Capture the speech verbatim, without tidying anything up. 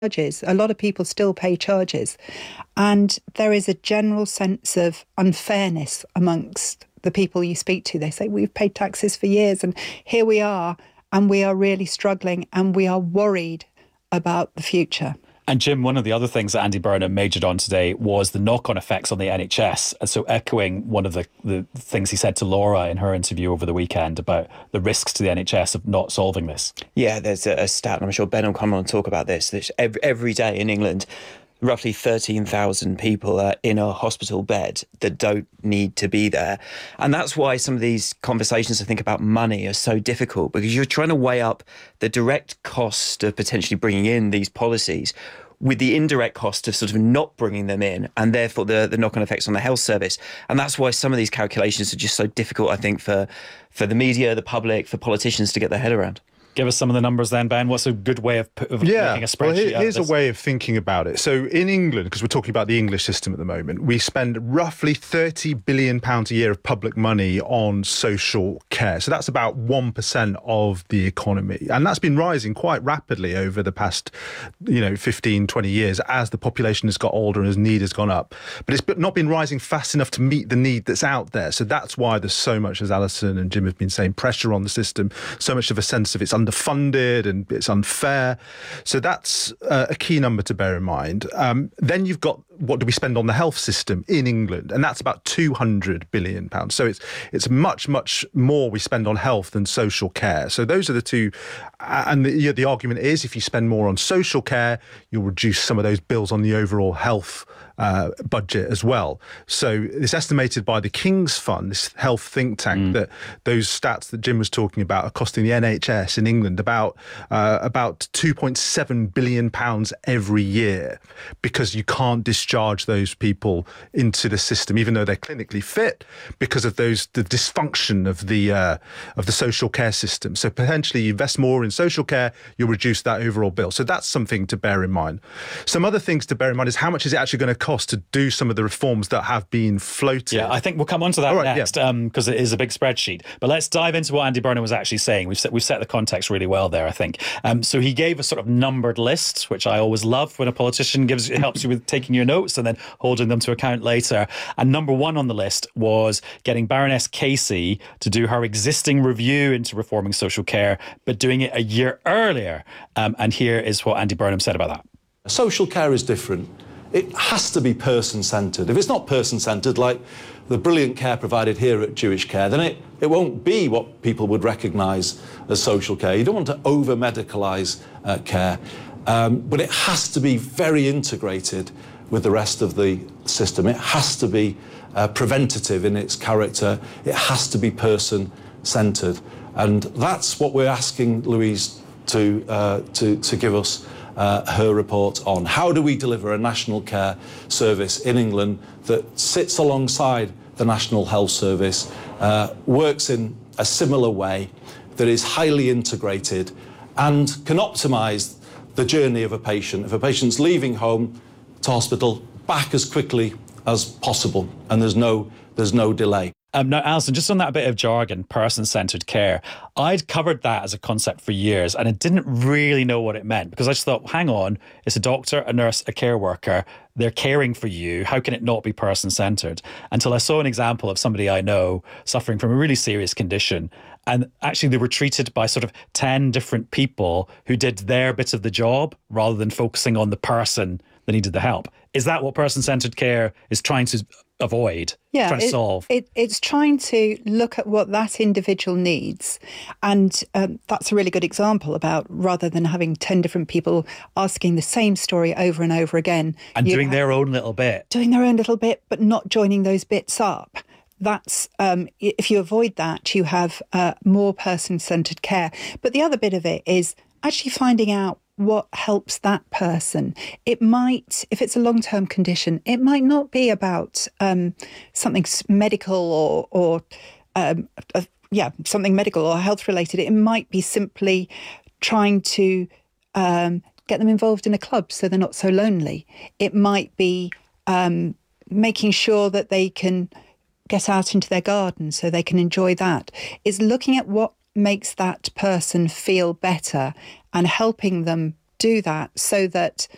charges. A lot of people still pay charges. And there is a general sense of unfairness amongst the people you speak to. They say, we've paid taxes for years and here we are, and we are really struggling and we are worried about the future. And Jim, one of the other things that Andy Burnham majored on today was the knock-on effects on the N H S. And so echoing one of the, the things he said to Laura in her interview over the weekend about the risks to the N H S of not solving this. Yeah, there's a, a stat, and I'm sure Ben will come on and talk about this, that every, every day in England, roughly thirteen thousand people are in a hospital bed that don't need to be there. And that's why some of these conversations to think about money are so difficult, because you're trying to weigh up the direct cost of potentially bringing in these policies with the indirect cost of sort of not bringing them in, and therefore the, the knock-on effects on the health service. And that's why some of these calculations are just so difficult, I think, for, for the media, the public, for politicians to get their head around. Give us some of the numbers then, Ben. What's a good way of, of yeah. making a spreadsheet well, here, out of here's this? a way of thinking about it. So in England, because we're talking about the English system at the moment, we spend roughly thirty billion pounds a year of public money on social care. So that's about one percent of the economy. And that's been rising quite rapidly over the past, you know, fifteen, twenty years as the population has got older and as need has gone up. But it's not been rising fast enough to meet the need that's out there. So that's why there's so much, as Alison and Jim have been saying, pressure on the system, so much of a sense of it's underfunded and it's unfair. So that's uh, a key number to bear in mind. Um, then you've got, what do we spend on the health system in England? And that's about two hundred billion pounds. So it's it's much, much more we spend on health than social care. So those are the two. Uh, and the, yeah, the argument is if you spend more on social care, you'll reduce some of those bills on the overall health Uh, budget as well. So it's estimated by the King's Fund, this health think tank, mm. that those stats that Jim was talking about are costing the N H S in England about uh, about two point seven billion pounds every year, because you can't discharge those people into the system, even though they're clinically fit, because of those the dysfunction of the uh, of the social care system. So potentially you invest more in social care, you'll reduce that overall bill. So that's something to bear in mind. Some other things to bear in mind is how much is it actually going to cost to do some of the reforms that have been floated. Yeah, I think we'll come on to that right, next, because yeah. um, it is a big spreadsheet. But let's dive into what Andy Burnham was actually saying. We've set, we've set the context really well there, I think. Um, so he gave a sort of numbered list, which I always love when a politician gives it helps you with taking your notes and then holding them to account later. And number one on the list was getting Baroness Casey to do her existing review into reforming social care, but doing it a year earlier. Um, and here is what Andy Burnham said about that. Social care is different. It has to be person-centred. If it's not person-centred, like the brilliant care provided here at Jewish Care, then it, it won't be what people would recognise as social care. You don't want to over-medicalise uh, care, um, but it has to be very integrated with the rest of the system. It has to be uh, preventative in its character. It has to be person-centred. And that's what we're asking Louise to, uh, to, to give us Uh, her report on. How do we deliver a national care service in England that sits alongside the National Health Service, uh, works in a similar way, that is highly integrated and can optimise the journey of a patient. If a patient's leaving home to hospital, back as quickly as possible, and there's no, there's no delay. Um, now, Alison, just on that bit of jargon, person-centred care, I'd covered that as a concept for years and I didn't really know what it meant, because I just thought, hang on, it's a doctor, a nurse, a care worker, they're caring for you. How can it not be person-centred? Until I saw an example of somebody I know suffering from a really serious condition. And actually, they were treated by sort of ten different people who did their bit of the job rather than focusing on the person that needed the help. Is that what person-centred care is trying to avoid, yeah, trying to it, solve? It, it's trying to look at what that individual needs. And um, that's a really good example about, rather than having ten different people asking the same story over and over again. And doing their own little bit. Doing their own little bit, but not joining those bits up. That's, um, if you avoid that, you have uh, more person-centred care. But the other bit of it is actually finding out what helps that person. It might, if it's a long-term condition, it might not be about um, something medical or, or um, uh, yeah, something medical or health-related. It might be simply trying to um, get them involved in a club so they're not so lonely. It might be um, making sure that they can get out into their garden so they can enjoy that. It's looking at what makes that person feel better and helping them do that so that